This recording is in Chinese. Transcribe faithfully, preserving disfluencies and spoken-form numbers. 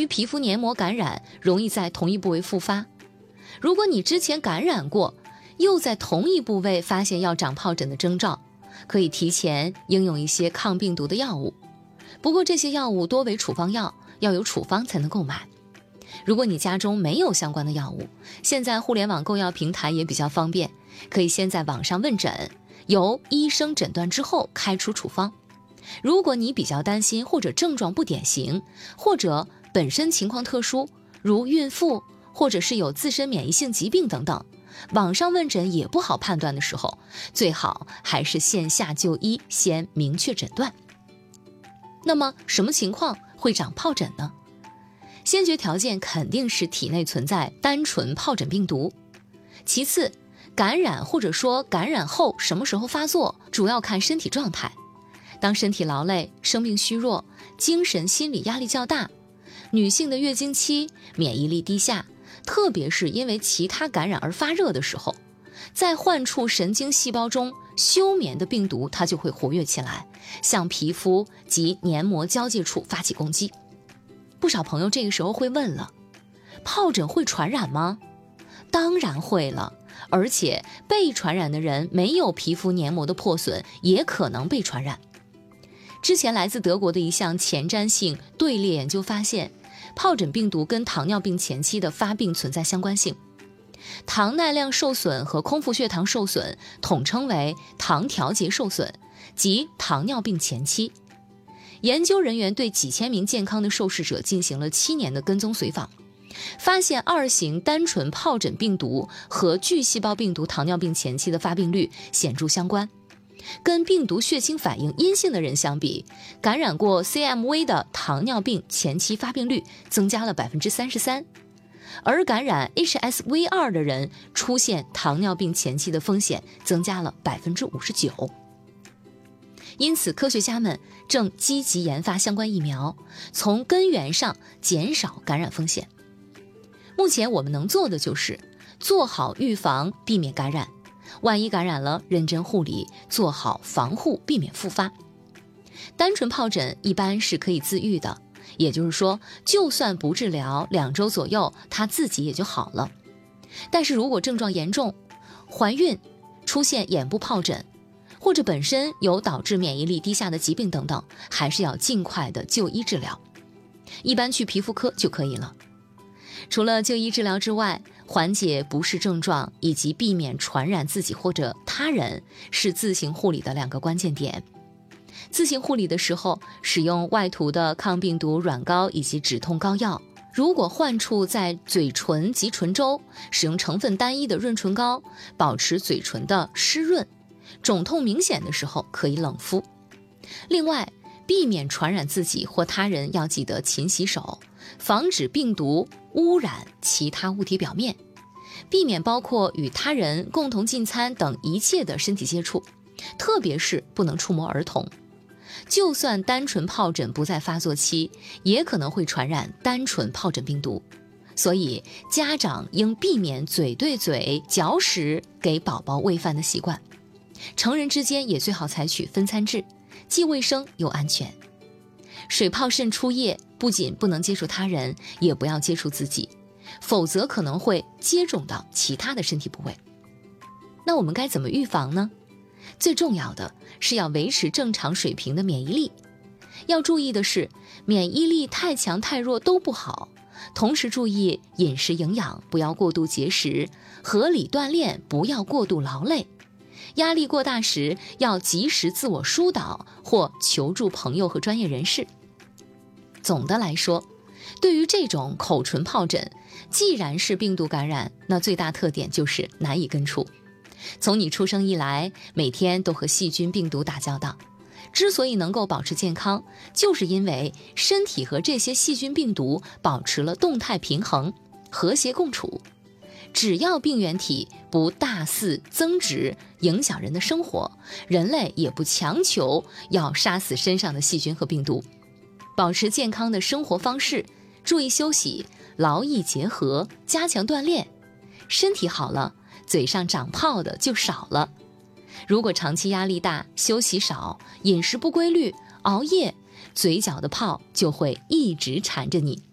于皮肤黏膜感染容易在同一部位复发。如果你之前感染过，又在同一部位发现要长疱疹的征兆，可以提前应用一些抗病毒的药物。不过这些药物多为处方药，要有处方才能购买。如果你家中没有相关的药物，现在互联网购药平台也比较方便，可以先在网上问诊，由医生诊断之后开出处方。如果你比较担心或者症状不典型，或者本身情况特殊，如孕妇或者是有自身免疫性疾病等等，网上问诊也不好判断的时候，最好还是线下就医，先明确诊断。那么什么情况会长疱疹呢？先决条件肯定是体内存在单纯疱疹病毒。其次，感染或者说感染后什么时候发作，主要看身体状态。当身体劳累、生病虚弱、精神心理压力较大，女性的月经期、免疫力低下，特别是因为其他感染而发热的时候，在患处神经细胞中休眠的病毒它就会活跃起来，向皮肤及黏膜交界处发起攻击。不少朋友这个时候会问了，疱疹会传染吗？当然会了，而且被传染的人没有皮肤黏膜的破损，也可能被传染。之前来自德国的一项前瞻性队列研究发现，疱疹病毒跟糖尿病前期的发病存在相关性。糖耐量受损和空腹血糖受损统称为糖调节受损，即糖尿病前期。研究人员对几千名健康的受试者进行了七年的跟踪随访，发现二型单纯疱疹病毒和巨细胞病毒糖尿病前期的发病率显著相关。跟病毒血清反应阴性的人相比，感染过 C M V 的糖尿病前期发病率增加了 百分之三十三， 而感染 H S V 二 的人出现糖尿病前期的风险增加了 百分之五十九。因此科学家们正积极研发相关疫苗，从根源上减少感染风险。目前我们能做的就是做好预防，避免感染，万一感染了，认真护理，做好防护，避免复发。单纯疱疹一般是可以自愈的，也就是说就算不治疗，两周左右它自己也就好了。但是如果症状严重，怀孕、出现眼部疱疹，或者本身有导致免疫力低下的疾病等等，还是要尽快的就医治疗，一般去皮肤科就可以了。除了就医治疗之外，缓解不适症状以及避免传染自己或者他人是自行护理的两个关键点。自行护理的时候，使用外涂的抗病毒软膏以及止痛膏药。如果患处在嘴唇及唇周，使用成分单一的润唇膏，保持嘴唇的湿润。肿痛明显的时候可以冷敷。另外，避免传染自己或他人，要记得勤洗手，防止病毒污染其他物体表面，避免包括与他人共同进餐等一切的身体接触，特别是不能触摸儿童。就算单纯疱疹不在发作期，也可能会传染单纯疱疹病毒，所以家长应避免嘴对嘴嚼食给宝宝喂饭的习惯。成人之间也最好采取分餐制，既卫生又安全。水泡渗出液不仅不能接触他人，也不要接触自己，否则可能会接种到其他的身体部位。那我们该怎么预防呢？最重要的是要维持正常水平的免疫力。要注意的是，免疫力太强太弱都不好，同时注意饮食营养，不要过度节食，合理锻炼，不要过度劳累。压力过大时，要及时自我疏导或求助朋友和专业人士。总的来说，对于这种口唇疱疹，既然是病毒感染，那最大特点就是难以根除。从你出生以来，每天都和细菌病毒打交道，之所以能够保持健康，就是因为身体和这些细菌病毒保持了动态平衡，和谐共处。只要病原体不大肆增殖，影响人的生活，人类也不强求要杀死身上的细菌和病毒。保持健康的生活方式，注意休息，劳逸结合，加强锻炼，身体好了，嘴上长泡的就少了。如果长期压力大，休息少，饮食不规律，熬夜，嘴角的泡就会一直缠着你。